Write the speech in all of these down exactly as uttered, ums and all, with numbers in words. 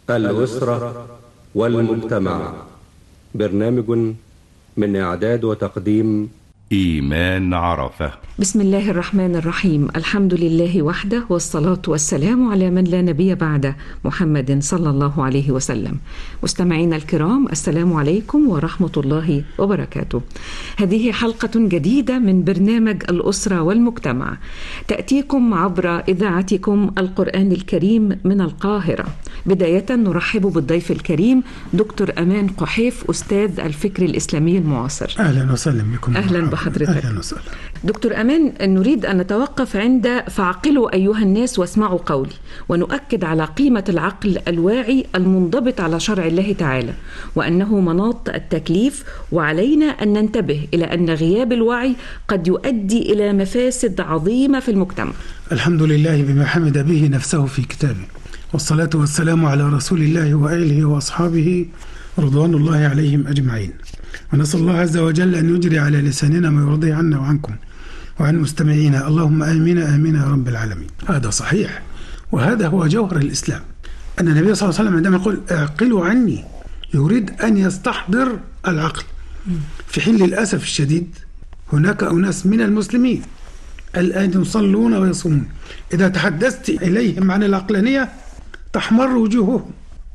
الأسرة والمجتمع. برنامج من إعداد وتقديم إيمان عرفة. بسم الله الرحمن الرحيم. الحمد لله وحده، والصلاة والسلام على من لا نبي بعده، محمد صلى الله عليه وسلم. مستمعينا الكرام، السلام عليكم ورحمة الله وبركاته. هذه حلقة جديدة من برنامج الأسرة والمجتمع، تأتيكم عبر إذاعتكم القرآن الكريم من القاهرة. بداية نرحب بالضيف الكريم دكتور أمان قحيف، أستاذ الفكر الإسلامي المعاصر. أهلا وسهلا بكم. أهلا بحضرتك. أهلا وسهلا. دكتور أمان، نريد أن نتوقف عند فعقلوا أيها الناس واسمعوا قولي، ونؤكد على قيمة العقل الواعي المنضبط على شرع الله تعالى، وأنه مناط التكليف، وعلينا أن ننتبه إلى أن غياب الوعي قد يؤدي إلى مفاسد عظيمة في المجتمع. الحمد لله بما حمد به نفسه في كتابه، والصلاة والسلام على رسول الله وآله وأصحابه رضوان الله عليهم أجمعين. ونسأل الله عز وجل أن يجري على لساننا ما يرضي عنا وعنكم وعن مستمعينا، اللهم آمين آمين يا رب العالمين. هذا صحيح، وهذا هو جوهر الإسلام. أن النبي صلى الله عليه وسلم عندما يقول اعقلوا عني، يريد أن يستحضر العقل، في حين للأسف الشديد هناك أناس من المسلمين الآن يصلون ويصومون، إذا تحدثت إليهم عن العقلانية تحمر وجوههم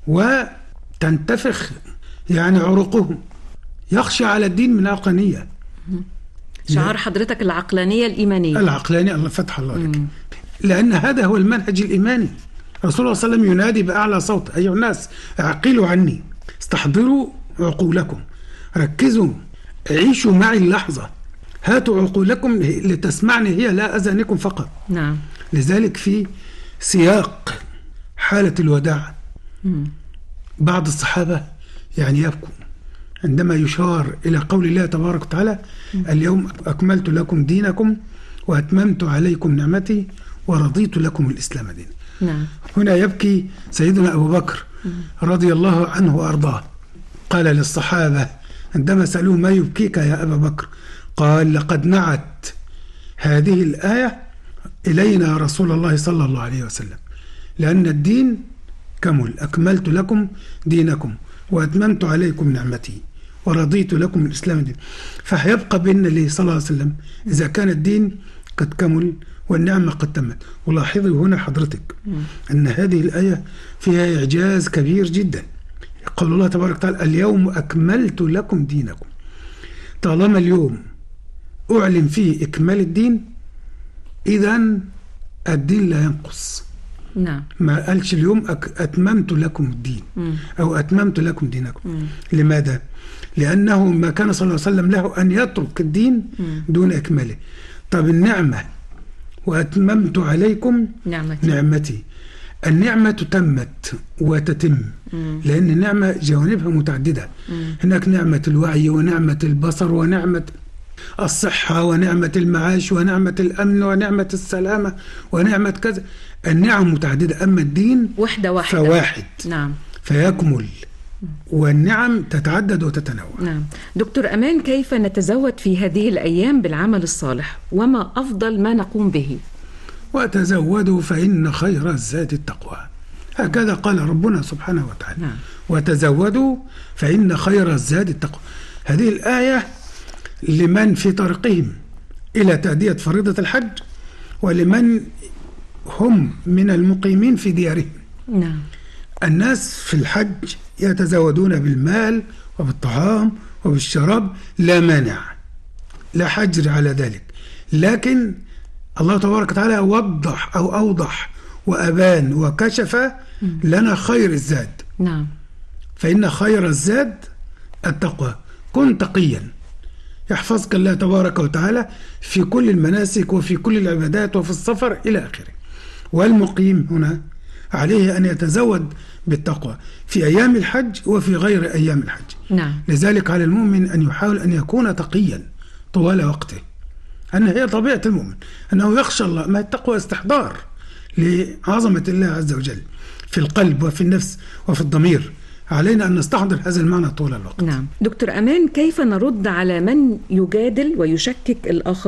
وتنتفخ يعني عروقهم، يخشى على الدين من العقلانية. شعار حضرتك العقلانية الإيمانية. العقلانية، الله فتح الله لك. لأن هذا هو المنهج الإيماني. رسول الله صلى الله عليه وسلم ينادي بأعلى صوت: أيها الناس اعقلوا عني، استحضروا عقولكم، ركزوا، عيشوا معي اللحظة، هاتوا عقولكم لتسمعني هي، لا أذانكم فقط. نعم. لذلك في سياق حالة الوداع مم. بعض الصحابة يعني يبكوا عندما يشار إلى قول الله تبارك وتعالى: اليوم أكملت لكم دينكم وأتممت عليكم نعمتي ورضيت لكم الإسلام دينا. نعم. هنا يبكي سيدنا أبو بكر رضي الله عنه وأرضاه. قال للصحابة عندما سألوه: ما يبكيك يا أبا بكر؟ قال: لقد نعت هذه الآية إلينا رسول الله صلى الله عليه وسلم، لأن الدين كمل، أكملت لكم دينكم وأتممت عليكم نعمتي ورضيت لكم الإسلام دين. فهيبقى بيننا ليه صلى الله عليه وسلم إذا كان الدين قد كمل والنعمة قد تمت. ولاحظي هنا حضرتك أن هذه الآية فيها إعجاز كبير جدا. قول الله تبارك وتعالى: اليوم أكملت لكم دينكم. طالما اليوم أعلن فيه إكمال الدين، إذن الدين لا ينقص. نعم. ما قالش اليوم أتممت لكم الدين مم. أو أتممت لكم دينكم. مم. لماذا؟ لأنه ما كان صلى الله عليه وسلم له أن يترك الدين مم. دون إكماله. طب النعمة: وأتممت عليكم نعمتي. نعمتي. النعمة تتمت وتتم، مم. لأن النعمة جوانبها متعددة. مم. هناك نعمة الوعي ونعمة البصر ونعمة الصحة ونعمة المعاش ونعمة الأمن ونعمة السلامة ونعمة كذا. النعم متعددة، أما الدين وحدة واحدة فواحد. نعم. فيكمل، والنعم تتعدد وتتنوع. نعم. دكتور أمان، كيف نتزود في هذه الأيام بالعمل الصالح، وما أفضل ما نقوم به؟ وتزودوا فإن خير الزاد التقوى، هكذا قال ربنا سبحانه وتعالى. نعم. وتزودوا فإن خير الزاد التقوى. هذه الآية لمن في طريقهم إلى تأدية فريضة الحج، ولمن هم من المقيمين في ديارهم. نعم. الناس في الحج يتزودون بالمال وبالطعام وبالشراب، لا مانع، لا حجر على ذلك، لكن الله تبارك وتعالى وضح أو أوضح وأبان وكشف لنا خير الزاد. نعم. فإن خير الزاد التقوى. كن تقيا يحفظك الله تبارك وتعالى في كل المناسك وفي كل العبادات وفي السفر إلى آخره. والمقيم هنا عليه أن يتزود بالتقوى في أيام الحج وفي غير أيام الحج. نعم. لذلك على المؤمن أن يحاول أن يكون تقيا طوال وقته، أن هي طبيعة المؤمن أنه يخشى الله. ما التقوى استحضار لعظمة الله عز وجل في القلب وفي النفس وفي الضمير. علينا أن نستحضر هذا المعنى طول الوقت. نعم. دكتور أمان، كيف نرد على من يجادل ويشكك الآخر